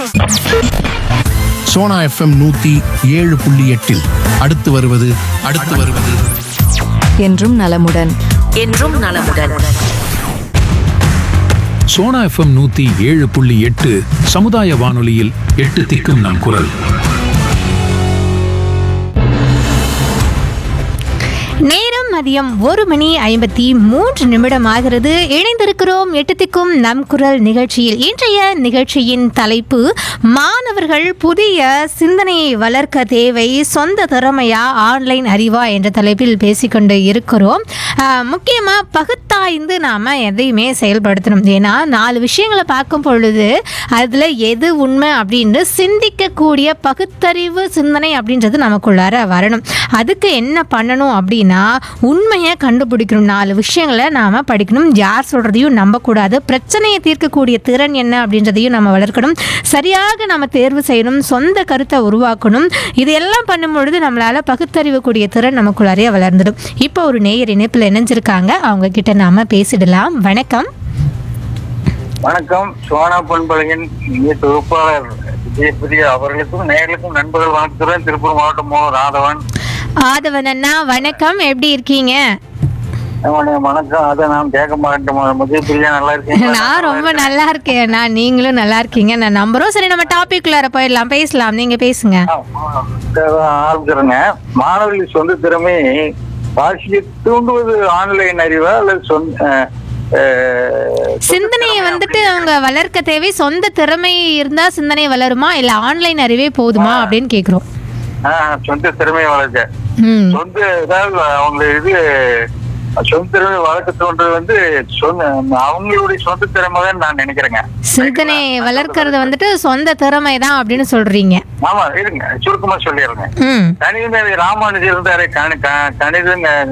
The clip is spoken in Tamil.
சோனா எஃப்எம் 107.8 அடுத்து வருவது என்றும் நலமுடன். சோனா எஃப்எம் 107.8 சமுதாய வானொலியில் 8 திக்கும் நம் குரல். நேரம் மதியம் 1:53 ஆகிறது. இணைந்திருக்கிறோம் எட்டுத்திக்கும் நம் குரல் நிகழ்ச்சியில். இன்றைய நிகழ்ச்சியின் தலைப்பு மாணவர்கள் புதிய சிந்தனையை வளர்க்க தேவை, சொந்த திறமையா ஆன்லைன் அறிவா என்ற தலைப்பில் பேசிக்கொண்டு இருக்கிறோம். முக்கியமாக பகுத்தாய்ந்து நாம் எதையுமே செயல்படுத்தணும். ஏன்னா 4 விஷயங்களை பார்க்கும் பொழுது அதில் எது உண்மை அப்படின்னு சிந்திக்கக்கூடிய பகுத்தறிவு சிந்தனை அப்படின்றது நமக்குள்ளார வரணும். அதுக்கு என்ன பண்ணணும் அப்படின்னா உண்மையை கண்டுபிடிக்கணும். 4 விஷயங்களை நாம் படிக்கணும். யார் சொல்கிறதையும் நம்பக்கூடாது. பிரச்சனையை தீர்க்கக்கூடிய திறன் என்ன அப்படின்றதையும் நம்ம வளர்க்கணும். சரியாக நம்ம தேர்வு செய்யணும். சொந்த கருத்தை உருவாக்கணும். இதெல்லாம் பண்ணும்பொழுது நம்மளால் பகுத்தறிவுக்கூடிய திறன் நமக்குள்ளாரையே வளர்ந்துடும். இப்போ ஒரு நேயர் இணைப்பில் இணைஞ்சிருக்காங்க. அவங்க கிட்ட நாம பேசிடலாம். வணக்கம். வணக்கம். சோனா பண்பலையின் தொகுப்பாளர் விஜயபிரியா அவர்களுக்கும் நேயர்களுக்கும் நண்பர்கள் வணக்கத்துடன் திருப்பூர் மாவட்டம் ராதவன். ஆதவன் அண்ணா வணக்கம், எப்படி இருக்கீங்க? வணக்கம். அதை நான் கேட்க மாட்டேன். விஜயபிரியா நல்லா இருக்கீங்க? நான் ரொம்ப நல்லா இருக்கேன். நீங்களும் நல்லா இருக்கீங்க நான் நம்புறோம். சரி, நம்ம டாபிக் உள்ளார போயிடலாம், பேசலாம். நீங்க பேசுங்க. ஆரம்பிக்கிறேங்க. மாணவர்கள் சொந்த திறமை வாசிக்க தூண்டுவது ஆன்லைன் அறிவா அல்லது சிந்தனையை வந்துட்டு அவங்க வளர்க்க தேவை, சொந்த திறமை இருந்தா சிந்தனை வளருமா இல்ல ஆன்லைன் அறிவே போதுமா அப்படின்னு கேக்குறோம். சொந்த திறமையை வளர்க்க சொந்த ஏதாவது அவங்க சொந்த திறமை வளர்க்க தோன்றது அவங்களுடைய சொந்த திறமை தான் நான் நினைக்கிறேங்க. சிந்தனை வளர்க்கறது வந்துட்டு சொந்த திறமை தான் அப்படின்னு சொல்றீங்க. ஆமா, இருங்க சுருக்கமா சொல்லிடுறேன். கணித ராமானுஜர் இருந்தாரு. கணித